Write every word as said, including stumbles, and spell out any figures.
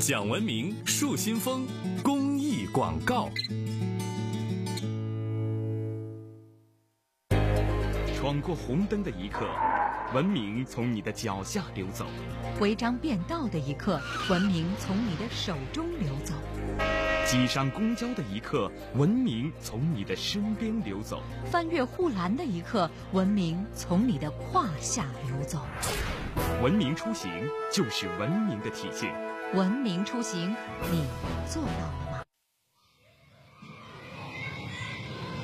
讲文明树新风公益广告。闯过红灯的一刻，文明从你的脚下流走； 违章变道的一刻，文明从你的手中流走； 挤上公交的一刻，文明从你的身边流走； 翻越护栏的一刻，文明从你的胯下流走。 文明出行就是文明的体现。 文明出行，你做到了。